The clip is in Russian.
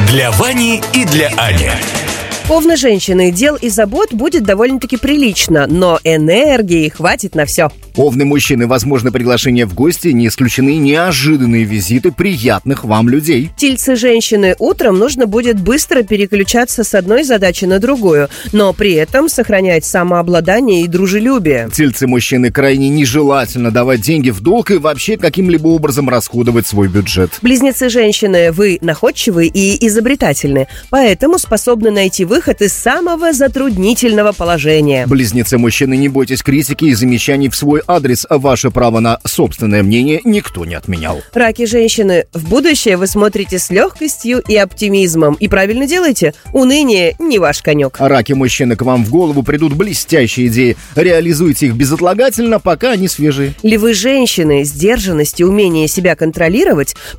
Для Вани и для Ани. Овны женщины, дел и забот будет довольно-таки прилично, но энергии хватит на все. Овны мужчины, возможно приглашение в гости, не исключены неожиданные визиты приятных вам людей. Тельцы женщины, утром нужно будет быстро переключаться с одной задачи на другую, но при этом сохранять самообладание и дружелюбие. Тельцы мужчины, крайне нежелательно давать деньги в долг и вообще каким-либо образом расходовать свой бюджет. Близнецы женщины, вы находчивы и изобретательны, поэтому способны найти выход из самого затруднительного положения. Близнецы мужчины, не бойтесь критики и замечаний в свой адрес. Ваше право на собственное мнение никто не отменял. Раки женщины, в будущее вы смотрите с легкостью и оптимизмом. И правильно делаете, уныние не ваш конек. Раки мужчины, к вам в голову придут блестящие идеи. Реализуйте их безотлагательно, пока они свежие. Львы женщины, сдержанность и умение себя контролировать